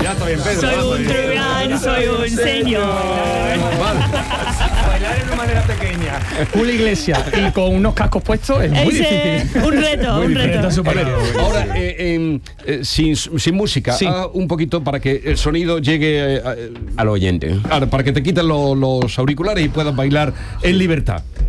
Ya está bien, Pedro. Soy un truán, soy un señor. Bailar en una manera pequeña. Julio Iglesias y con unos cascos puestos es muy difícil. Un reto, un reto. Ahora, sin música, Sí. un poquito para que el sonido llegue Al oyente. para que te quiten los auriculares y puedas bailar en libertad.